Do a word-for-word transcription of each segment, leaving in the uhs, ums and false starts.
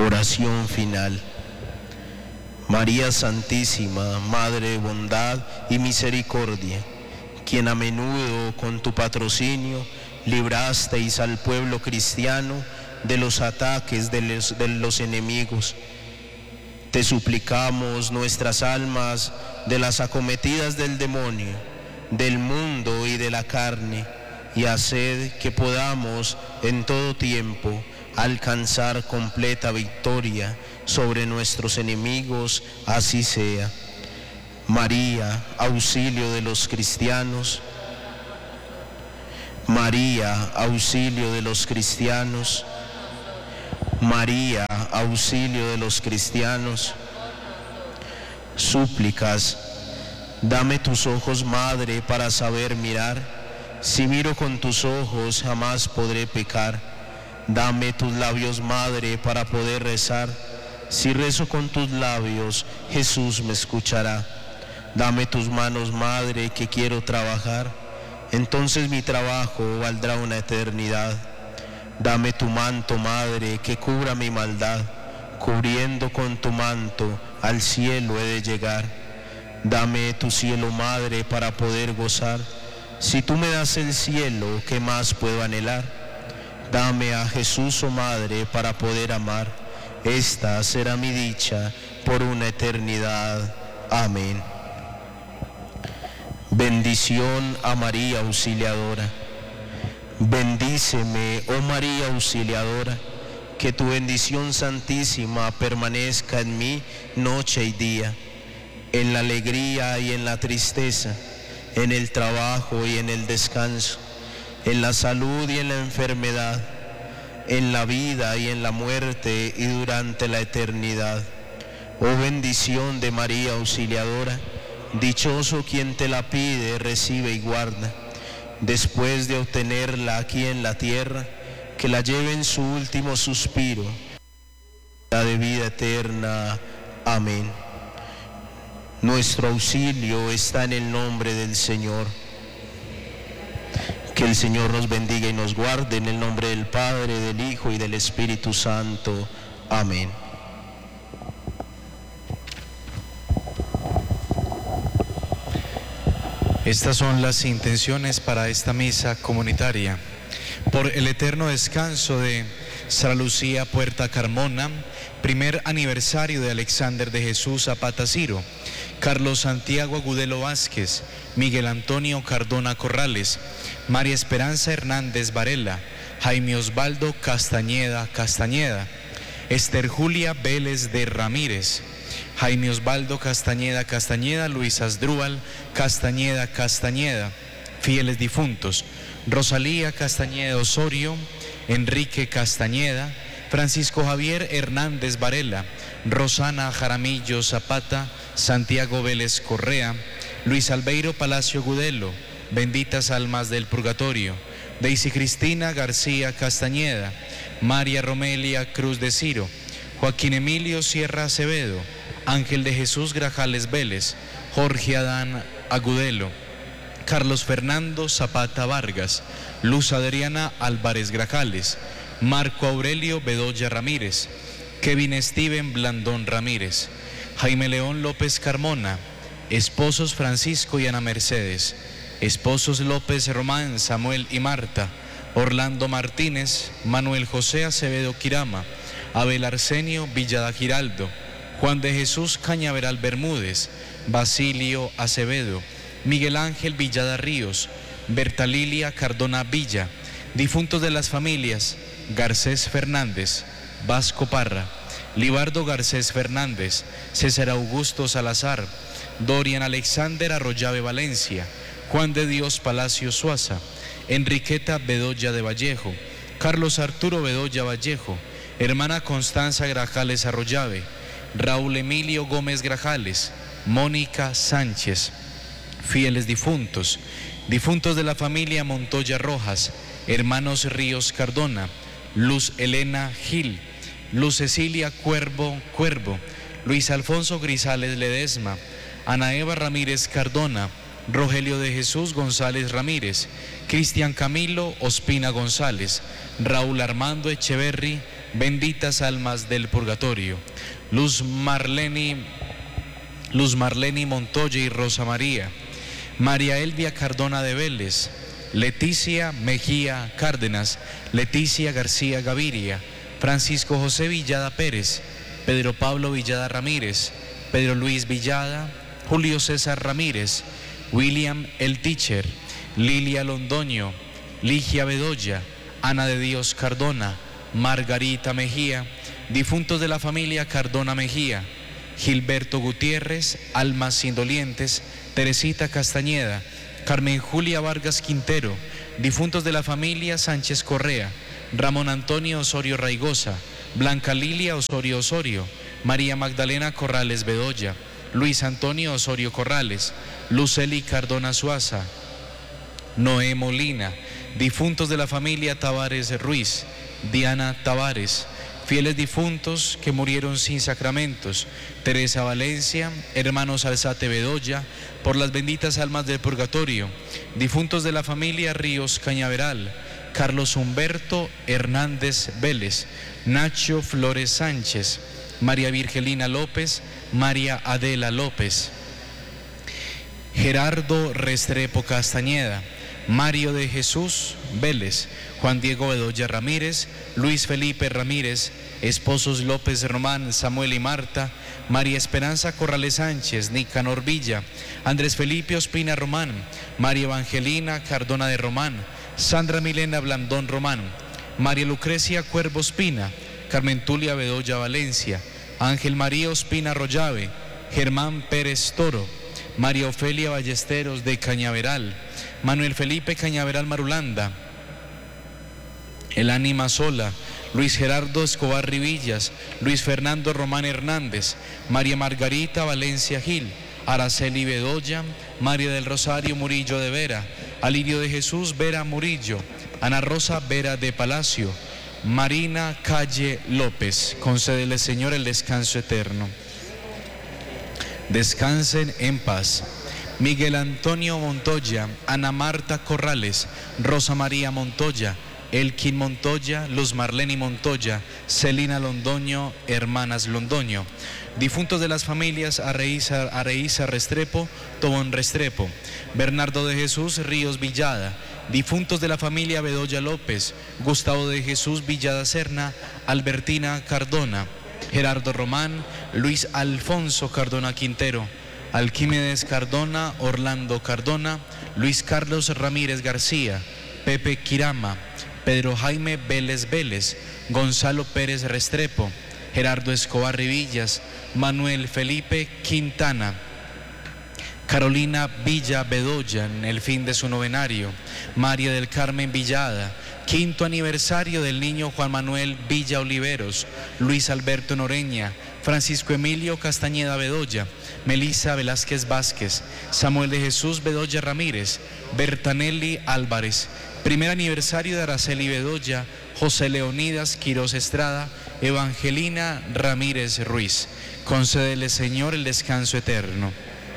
Oración final. María Santísima, Madre de bondad y misericordia, quien a menudo con tu patrocinio librasteis al pueblo cristiano de los ataques de los, de los enemigos, te suplicamos nuestras almas de las acometidas del demonio, del mundo y de la carne, y haced que podamos en todo tiempo alcanzar completa victoria sobre nuestros enemigos, así sea. María, auxilio de los cristianos. María, auxilio de los cristianos. María, auxilio de los cristianos. Súplicas. Dame tus ojos, Madre, para saber mirar. Si miro con tus ojos, jamás podré pecar. Dame tus labios, Madre, para poder rezar. Si rezo con tus labios, Jesús me escuchará. Dame tus manos, Madre, que quiero trabajar. Entonces mi trabajo valdrá una eternidad. Dame tu manto, Madre, que cubra mi maldad. Cubriendo con tu manto, al cielo he de llegar. Dame tu cielo, Madre, para poder gozar. Si tú me das el cielo, ¿qué más puedo anhelar? Dame a Jesús, oh Madre, para poder amar. Esta será mi dicha por una eternidad. Amén. Bendición a María Auxiliadora. Bendíceme, oh María Auxiliadora, que tu bendición santísima permanezca en mí noche y día, en la alegría y en la tristeza, en el trabajo y en el descanso, en la salud y en la enfermedad, en la vida y en la muerte y durante la eternidad. Oh bendición de María Auxiliadora, dichoso quien te la pide, recibe y guarda. Después de obtenerla aquí en la tierra, que la lleve en su último suspiro, la de vida eterna. Amén. Nuestro auxilio está en el nombre del Señor. Que el Señor nos bendiga y nos guarde en el nombre del Padre, del Hijo y del Espíritu Santo. Amén. Estas son las intenciones para esta misa comunitaria. Por el eterno descanso de Sara Lucía Puerta Carmona, primer aniversario de Alexander de Jesús Zapata Ciro, Carlos Santiago Agudelo Vázquez, Miguel Antonio Cardona Corrales, María Esperanza Hernández Varela, Jaime Osvaldo Castañeda Castañeda, Esther Julia Vélez de Ramírez, Jaime Osvaldo Castañeda Castañeda, Luis Asdrúbal Castañeda Castañeda, fieles difuntos, Rosalía Castañeda Osorio, Enrique Castañeda, Francisco Javier Hernández Varela, Rosana Jaramillo Zapata, Santiago Vélez Correa, Luis Albeiro Palacio Agudelo, benditas almas del purgatorio, Daisy Cristina García Castañeda, María Romelia Cruz de Ciro, Joaquín Emilio Sierra Acevedo, Ángel de Jesús Grajales Vélez, Jorge Adán Agudelo, Carlos Fernando Zapata Vargas, Luz Adriana Álvarez Grajales, Marco Aurelio Bedoya Ramírez, Kevin Steven Blandón Ramírez, Jaime León López Carmona, esposos Francisco y Ana Mercedes, esposos López Román, Samuel y Marta, Orlando Martínez, Manuel José Acevedo Quirama, Abel Arsenio Villada Giraldo, Juan de Jesús Cañaveral Bermúdez, Basilio Acevedo, Miguel Ángel Villada Ríos, Berta Lilia Cardona Villa, difuntos de las familias Garcés Fernández, Vasco Parra, Libardo Garcés Fernández, César Augusto Salazar, Dorian Alexander Arroyave Valencia, Juan de Dios Palacio Suaza, Enriqueta Bedoya de Vallejo, Carlos Arturo Bedoya Vallejo, hermana Constanza Grajales Arroyave, Raúl Emilio Gómez Grajales, Mónica Sánchez, fieles difuntos, difuntos de la familia Montoya Rojas, hermanos Ríos Cardona, Luz Elena Gil, Luz Cecilia Cuervo Cuervo, Luis Alfonso Grisales Ledesma, Ana Eva Ramírez Cardona, Rogelio de Jesús González Ramírez, Cristian Camilo Ospina González, Raúl Armando Echeverry benditas almas del purgatorio, Luz Marleni, Luz Marleni Montoya y Rosa María, María Elvia Cardona de Vélez, Leticia Mejía Cárdenas, Leticia García Gaviria, Francisco José Villada Pérez, Pedro Pablo Villada Ramírez, Pedro Luis Villada, Julio César Ramírez, William El Teacher, Lilia Londoño, Ligia Bedoya, Ana de Dios Cardona, Margarita Mejía, difuntos de la familia Cardona Mejía, Gilberto Gutiérrez, Almas Indolientes, Teresita Castañeda, Carmen Julia Vargas Quintero, difuntos de la familia Sánchez Correa, Ramón Antonio Osorio Raigosa, Blanca Lilia Osorio Osorio, María Magdalena Corrales Bedoya, Luis Antonio Osorio Corrales, Luceli Cardona Suaza, Noé Molina, difuntos de la familia Tavares Ruiz, Diana Tavares, fieles difuntos que murieron sin sacramentos, Teresa Valencia, hermanos Alzate Bedoya, por las benditas almas del purgatorio, difuntos de la familia Ríos Cañaveral, Carlos Humberto Hernández Vélez, Nacho Flores Sánchez, María Virgelina López, María Adela López, Gerardo Restrepo Castañeda, Mario de Jesús Vélez, Juan Diego Bedoya Ramírez, Luis Felipe Ramírez, esposos López Román, Samuel y Marta, María Esperanza Corrales Sánchez, Nicanor Villa, Andrés Felipe Ospina Román, María Evangelina Cardona de Román, Sandra Milena Blandón Román, María Lucrecia Cuervo Ospina, Carmen Tulia Bedoya Valencia, Ángel María Ospina Rollave, Germán Pérez Toro, María Ofelia Ballesteros de Cañaveral, Manuel Felipe Cañaveral Marulanda, El Ánima Sola, Luis Gerardo Escobar Rivillas, Luis Fernando Román Hernández, María Margarita Valencia Gil, Araceli Bedoya, María del Rosario Murillo de Vera, Alirio de Jesús Vera Murillo, Ana Rosa Vera de Palacio, Marina Calle López. Concédele, Señor, el descanso eterno. Descansen en paz. Miguel Antonio Montoya, Ana Marta Corrales, Rosa María Montoya, Elkin Montoya, Luz Marleni Montoya, Celina Londoño, hermanas Londoño. Difuntos de las familias Areíza, Areíza Restrepo, Tobón Restrepo, Bernardo de Jesús Ríos Villada. Difuntos de la familia Bedoya López, Gustavo de Jesús Villada Serna, Albertina Cardona, Gerardo Román, Luis Alfonso Cardona Quintero, Alquímedes Cardona, Orlando Cardona, Luis Carlos Ramírez García, Pepe Quirama, Pedro Jaime Vélez Vélez, Gonzalo Pérez Restrepo, Gerardo Escobar Rivillas, Manuel Felipe Quintana, Carolina Villa Bedoya en el fin de su novenario, María del Carmen Villada, quinto aniversario del niño Juan Manuel Villa Oliveros, Luis Alberto Noreña, Francisco Emilio Castañeda Bedoya, Melisa Velázquez Vázquez, Samuel de Jesús Bedoya Ramírez, Bertanelli Álvarez, primer aniversario de Araceli Bedoya, José Leonidas Quirós Estrada, Evangelina Ramírez Ruiz. Concédele, Señor, el descanso eterno.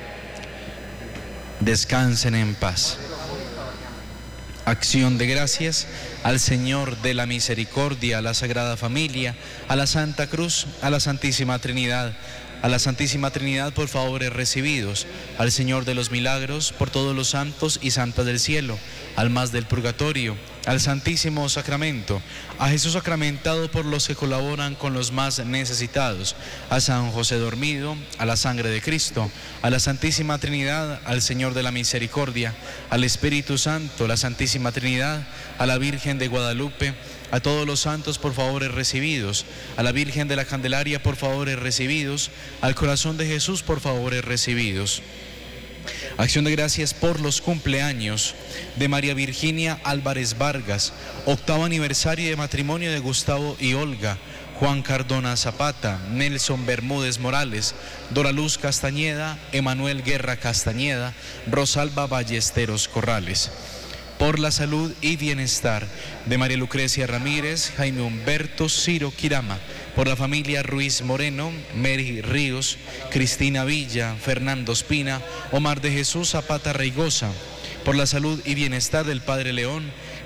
Descansen en paz. Acción de gracias al Señor de la Misericordia, a la Sagrada Familia, a la Santa Cruz, a la Santísima Trinidad, a la Santísima Trinidad por favores recibidos, al Señor de los Milagros, por todos los santos y santas del cielo, al más del purgatorio, al Santísimo Sacramento, a Jesús sacramentado por los que colaboran con los más necesitados, a San José dormido, a la sangre de Cristo, a la Santísima Trinidad, al Señor de la Misericordia, al Espíritu Santo, la Santísima Trinidad, a la Virgen de Guadalupe, a todos los santos por favores recibidos, a la Virgen de la Candelaria por favores recibidos, al Corazón de Jesús por favores recibidos. Acción de gracias por los cumpleaños de María Virginia Álvarez Vargas, octavo aniversario de matrimonio de Gustavo y Olga, Juan Cardona Zapata, Nelson Bermúdez Morales, Dora Luz Castañeda, Emanuel Guerra Castañeda, Rosalba Ballesteros Corrales. Por la salud y bienestar de María Lucrecia Ramírez, Jaime Humberto Ciro Quirama, por la familia Ruiz Moreno, Mary Ríos, Cristina Villa, Fernando Espina, Omar de Jesús Zapata Reigosa, por la salud y bienestar del Padre León,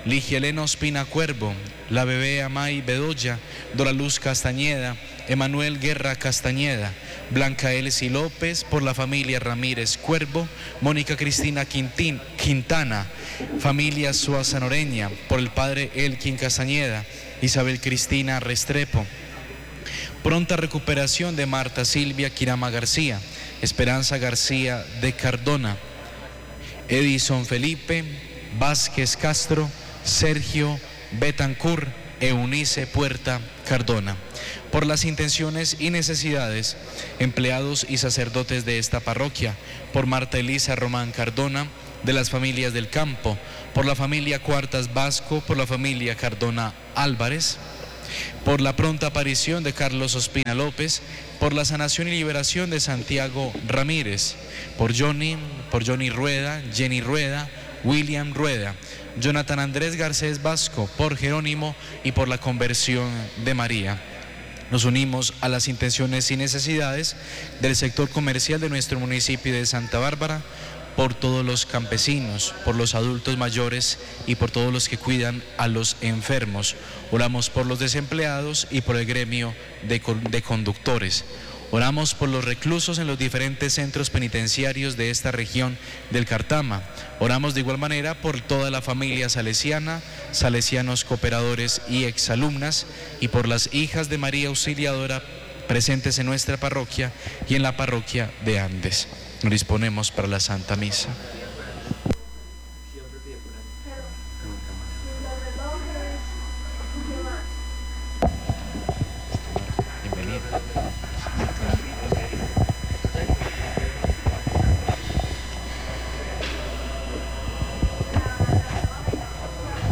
Ligia Elena Ospina Cuervo, la bebé Amay Bedoya, Dora Luz Castañeda, Emanuel Guerra Castañeda, Blanca Elsie López, por la familia Ramírez Cuervo, Mónica Cristina Quintín, Quintana, familia Suaza Noreña, por el padre Elkin Castañeda, Isabel Cristina Restrepo. Pronta recuperación de Marta Silvia Quirama García, Esperanza García de Cardona, Edison Felipe Vázquez Castro, Sergio Betancur, Eunice Puerta Cardona. Por las intenciones y necesidades, empleados y sacerdotes de esta parroquia, por Marta Elisa Román Cardona, de las familias del campo, por la familia Cuartas Vasco, por la familia Cardona Álvarez, por la pronta aparición de Carlos Ospina López, por la sanación y liberación de Santiago Ramírez, por Johnny, por Johnny Rueda, Jenny Rueda, William Rueda, Jonathan Andrés Garcés Vasco, por Jerónimo y por la conversión de María. Nos unimos a las intenciones y necesidades del sector comercial de nuestro municipio de Santa Bárbara, por todos los campesinos, por los adultos mayores y por todos los que cuidan a los enfermos. Oramos por los desempleados y por el gremio de, de conductores. Oramos por los reclusos en los diferentes centros penitenciarios de esta región del Cartama. Oramos de igual manera por toda la familia salesiana, salesianos cooperadores y exalumnas, y por las hijas de María Auxiliadora presentes en nuestra parroquia y en la parroquia de Andes. Nos disponemos para la Santa Misa.